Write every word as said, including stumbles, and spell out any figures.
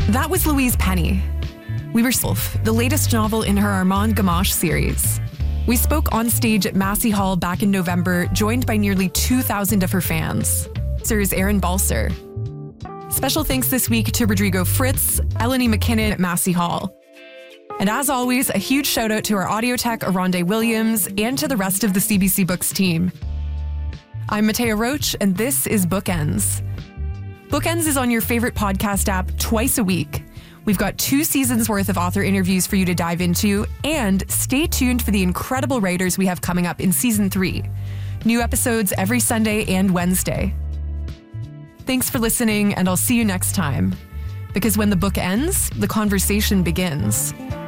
That was Louise Penny. We were Wolf, the latest novel in her Armand Gamache series. We spoke on stage at Massey Hall back in November, joined by nearly two thousand of her fans. Sirs Aaron Balser. Special thanks this week to Rodrigo Fritz, Eleni McKinnon at Massey Hall. And as always, a huge shout out to our audio tech, Aronde Williams, and to the rest of the C B C Books team. I'm Matea Roach, and this is Bookends. Bookends is on your favorite podcast app twice a week. We've got two seasons worth of author interviews for you to dive into, and stay tuned for the incredible writers we have coming up in season three. New episodes every Sunday and Wednesday. Thanks for listening, and I'll see you next time. Because when the book ends, the conversation begins.